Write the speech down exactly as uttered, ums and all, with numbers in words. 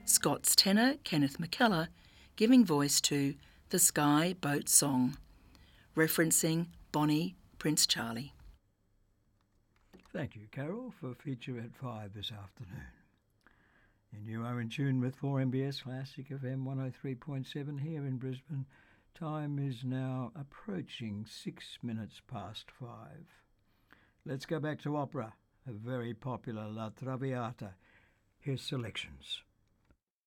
Scots tenor Kenneth McKellar giving voice to The Sky Boat Song, referencing Bonnie Prince Charlie. Thank you, Carol, for feature at five this afternoon. And you are in tune with four M B S Classic F M one oh three point seven here in Brisbane. Time is now approaching six minutes past five. Let's go back to opera, a very popular La Traviata. Here's selections.